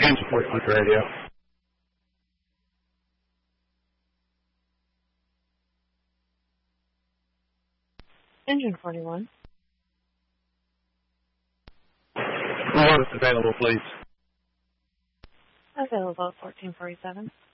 Support Youth Radio. Engine 41. Who is available, please? Available at 1447.